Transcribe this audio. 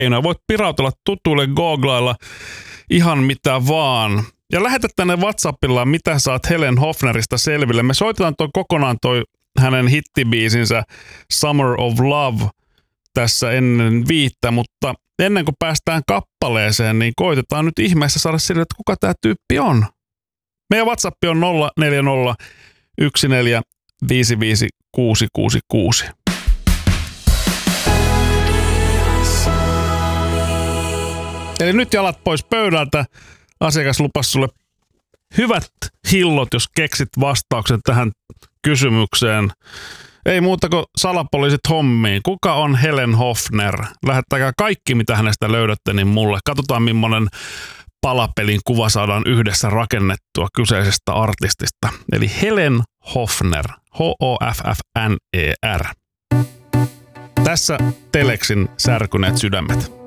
Voit pirautella tutuille googlailla ihan mitä vaan. Ja lähetä tänne WhatsAppilla, mitä saat Helen Hofnerista selville. Me soitetaan kokonaan hänen hittibiisinsä Summer of Love tässä ennen 5, mutta ennen kuin päästään kappaleeseen, niin koitetaan nyt ihmeessä saada sille, että kuka tämä tyyppi on. Meidän WhatsApp on 040 14 55 666. Eli nyt jalat pois pöydältä. Asiakas lupasi sulle hyvät hillot, jos keksit vastauksen tähän kysymykseen. Ei muuta kuin salapoliisit hommiin. Kuka on Helen Hofner? Lähettäkää kaikki, mitä hänestä löydätte, niin mulle. Katsotaan, millainen palapelin kuva saadaan yhdessä rakennettua kyseisestä artistista. Eli Helen Hofner. Hoffner. Tässä Telexin särkyneet sydämet.